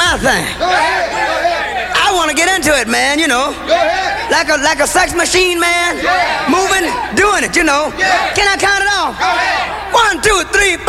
my thing. Go ahead. Go ahead. I want to get into it, man, you know. Go ahead. Like a sex machine, man. Yeah. Moving, doing it, you know. Yeah. Can I count it off? Go ahead. 1, 2, 3, 4.